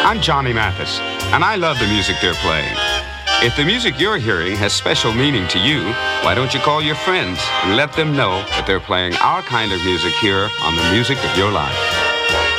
I'm Johnny Mathis, and I love the music they're playing. If the music you're hearing has special meaning to you, why don't you call your friends and let them know that they're playing our kind of music here on the Music of Your Life.